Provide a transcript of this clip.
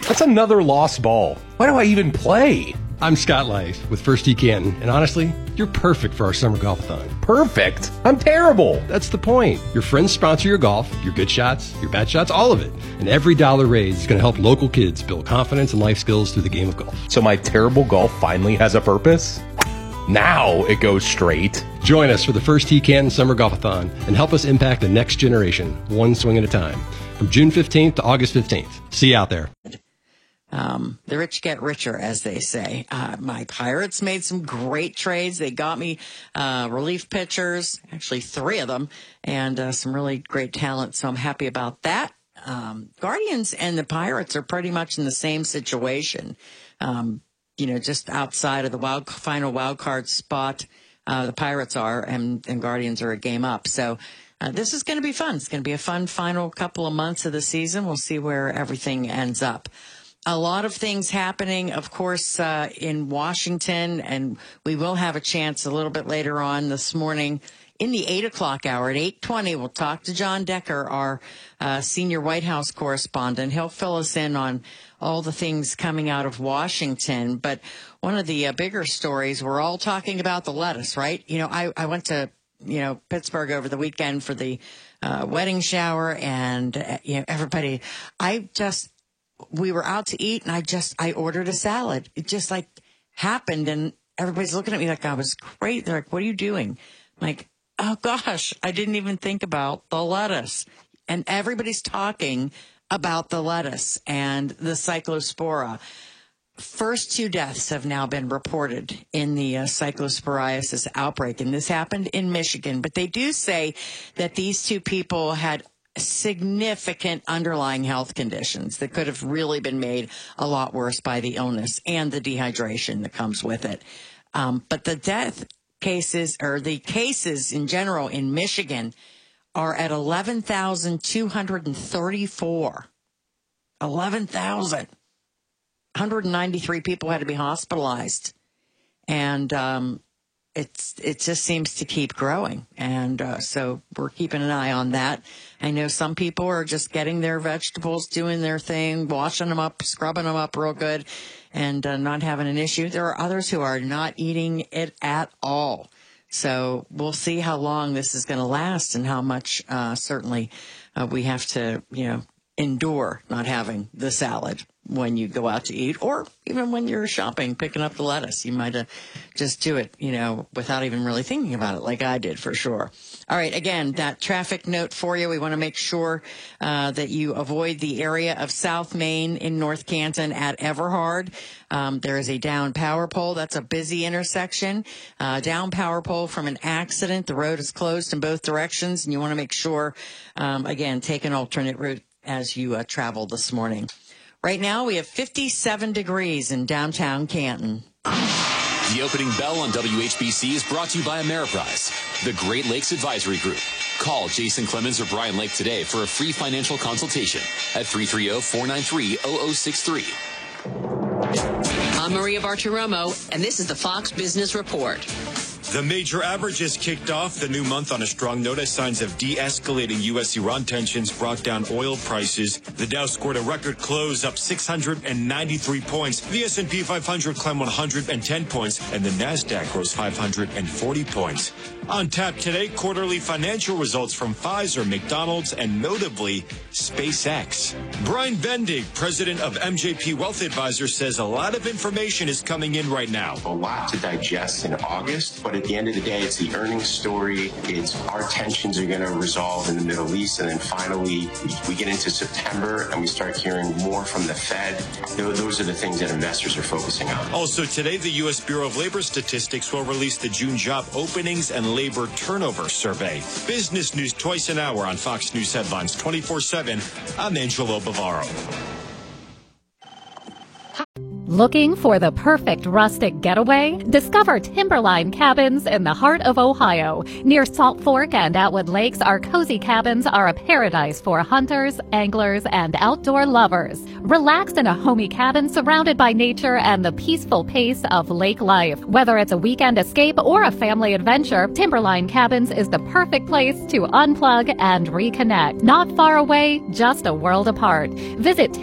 That's another lost ball. Why do I even play? I'm Scott Lice with First Tee Canton, and honestly, you're perfect for our summer golf-a-thon. Perfect? I'm terrible. That's the point. Your friends sponsor your golf, your good shots, your bad shots, all of it. And every dollar raised is going to help local kids build confidence and life skills through the game of golf. So my terrible golf finally has a purpose? Now it goes straight. Join us for the First Tee Canton Summer Golf-a-thon and help us impact the next generation, one swing at a time. From June 15th to August 15th. See you out there. The rich get richer, as they say. My Pirates made some great trades. They got me relief pitchers, actually 3 of them, and some really great talent, so I'm happy about that. Guardians and the Pirates are pretty much in the same situation. Just outside of the final wild card spot, the Pirates are, and Guardians are a game up. So this is going to be fun. It's going to be a fun final couple of months of the season. We'll see where everything ends up. A lot of things happening, of course, in Washington, and we will have a chance a little bit later on this morning in the 8 o'clock hour. At 8:20, we'll talk to John Decker, our senior White House correspondent. He'll fill us in on all the things coming out of Washington. But one of the bigger stories, we're all talking about the lettuce, right? I went to, Pittsburgh over the weekend for the wedding shower, and, everybody, we were out to eat, and I ordered a salad. It just happened, and everybody's looking at me like I was great. They're like, "What are you doing?" I'm like, "Oh gosh, I didn't even think about the lettuce." And everybody's talking about the lettuce and the cyclospora. First 2 deaths have now been reported in the cyclosporiasis outbreak, and this happened in Michigan. But they do say that these 2 people had significant underlying health conditions that could have really been made a lot worse by the illness and the dehydration that comes with it. But the death cases, or the cases in general in Michigan, are at 11,234. 11,000. 193 people had to be hospitalized. And it just seems to keep growing. And so we're keeping an eye on that. I know some people are just getting their vegetables, doing their thing, washing them up, scrubbing them up real good, and not having an issue. There are others who are not eating it at all. So we'll see how long this is going to last and how much certainly we have to, endure not having the salad when you go out to eat, or even when you're shopping, picking up the lettuce. You might just do it, without even really thinking about it, like I did for sure. All right, again, that traffic note for you. We want to make sure that you avoid the area of South Main in North Canton at Everhard. There is a down power pole. That's a busy intersection. Down power pole from an accident. The road is closed in both directions, and you want to make sure, again, take an alternate route as you travel this morning. Right now, we have 57 degrees in downtown Canton. The opening bell on WHBC is brought to you by Ameriprise, the Great Lakes Advisory Group. Call Jason Clemens or Brian Lake today for a free financial consultation at 330-493-0063. I'm Maria Bartiromo, and this is the Fox Business Report. The major averages kicked off the new month on a strong note as signs of de-escalating U.S.-Iran tensions brought down oil prices. The Dow scored a record close, up 693 points. The S&P 500 climbed 110 points, and the NASDAQ rose 540 points. On tap today, quarterly financial results from Pfizer, McDonald's, and notably SpaceX. Brian Bendig, president of MJP Wealth Advisors, says a lot of information is coming in right now. A lot to digest in August, but at the end of the day, it's the earnings story. It's our tensions are going to resolve in the Middle East, and then finally we get into September and we start hearing more from the Fed. Those are the things that investors are focusing on. Also today, the U.S. Bureau of Labor Statistics will release the June job openings and labor turnover survey. Business news twice an hour on Fox News Headlines 24/7. I'm Angelo Bavaro. Looking for the perfect rustic getaway? Discover Timberline Cabins in the heart of Ohio. Near Salt Fork and Atwood Lakes, our cozy cabins are a paradise for hunters, anglers, and outdoor lovers. Relax in a homey cabin surrounded by nature and the peaceful pace of lake life. Whether it's a weekend escape or a family adventure, Timberline Cabins is the perfect place to unplug and reconnect. Not far away, just a world apart. Visit